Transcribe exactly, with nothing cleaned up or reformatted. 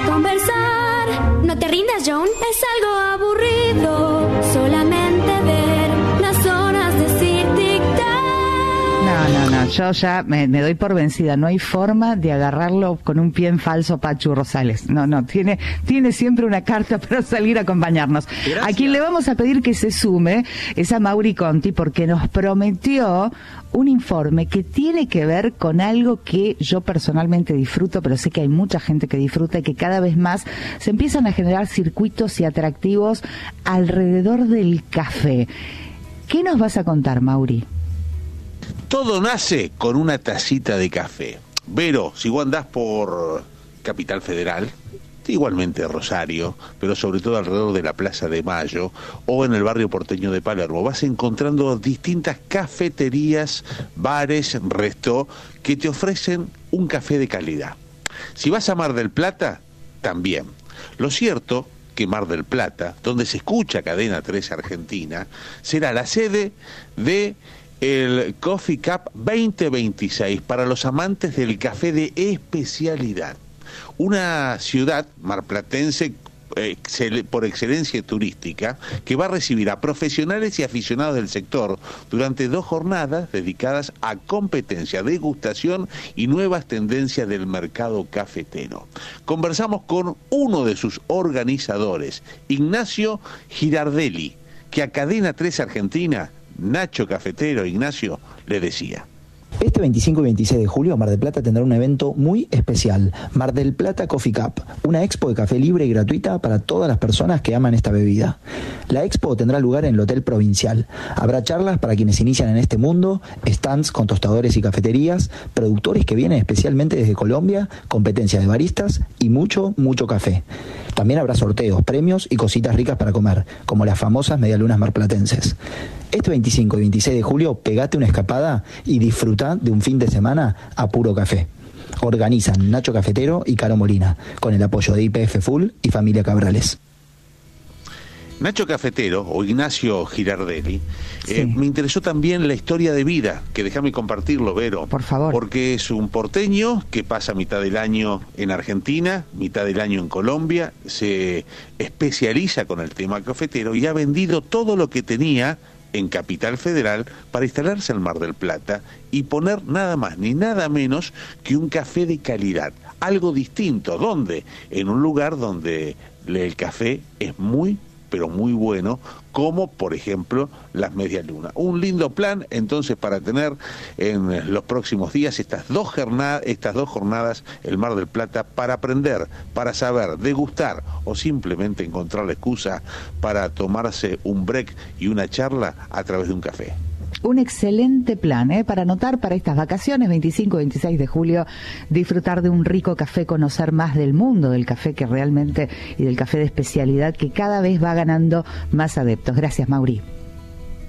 conversar. No te rindas, John, es algo aburrido. Solamente ver las horas decir tic-tac. No, no, no, yo ya me, me doy por vencida. No hay forma de agarrarlo con un pie en falso, Pachu Rosales. No, no, tiene, tiene siempre una carta para salir a acompañarnos. Gracias. A quien le vamos a pedir que se sume es a Mauri Conti, porque nos prometió un informe que tiene que ver con algo que yo personalmente disfruto, pero sé que hay mucha gente que disfruta y que cada vez más se empiezan a generar circuitos y atractivos alrededor del café. ¿Qué nos vas a contar, Mauri? Todo nace con una tacita de café. Vero, si vos andás por Capital Federal, igualmente Rosario, pero sobre todo alrededor de la Plaza de Mayo o en el barrio porteño de Palermo, vas encontrando distintas cafeterías, bares, resto, que te ofrecen un café de calidad. Si vas a Mar del Plata, también. Lo cierto que Mar del Plata, donde se escucha Cadena tres Argentina, será la sede de el Coffee Cup veinte veintiséis para los amantes del café de especialidad. Una ciudad marplatense excel, por excelencia turística, que va a recibir a profesionales y aficionados del sector durante dos jornadas dedicadas a competencia, degustación y nuevas tendencias del mercado cafetero. Conversamos con uno de sus organizadores, Ignacio Girardelli, que a Cadena tres Argentina, Nacho Cafetero, Ignacio, le decía: este veinticinco y veintiséis de julio Mar del Plata tendrá un evento muy especial, Mar del Plata Coffee Cup, una expo de café libre y gratuita para todas las personas que aman esta bebida. La expo tendrá lugar en el Hotel Provincial. Habrá charlas para quienes inician en este mundo, stands con tostadores y cafeterías, productores que vienen especialmente desde Colombia, competencia de baristas y mucho, mucho café. También habrá sorteos, premios y cositas ricas para comer, como las famosas medialunas marplatenses. Este veinticinco y veintiséis de julio, pegate una escapada y disfruta de un fin de semana a puro café. Organizan Nacho Cafetero y Caro Molina, con el apoyo de I P F Full y Familia Cabrales. Nacho Cafetero, o Ignacio Girardelli, sí. eh, me interesó también la historia de vida, que déjame compartirlo, Vero. Por favor. Porque es un porteño que pasa mitad del año en Argentina, mitad del año en Colombia, se especializa con el tema cafetero y ha vendido todo lo que tenía en Capital Federal para instalarse en Mar del Plata y poner nada más ni nada menos que un café de calidad, algo distinto. ¿Dónde? En un lugar donde el café es muy pero muy bueno, como por ejemplo las medialunas. Un lindo plan entonces para tener en los próximos días estas dos jornadas, estas dos jornadas en Mar del Plata, para aprender, para saber, degustar o simplemente encontrar la excusa para tomarse un break y una charla a través de un café. Un excelente plan, ¿eh? Para anotar para estas vacaciones, veinticinco y veintiséis de julio, disfrutar de un rico café, conocer más del mundo del café que realmente, y del café de especialidad que cada vez va ganando más adeptos. Gracias, Mauri.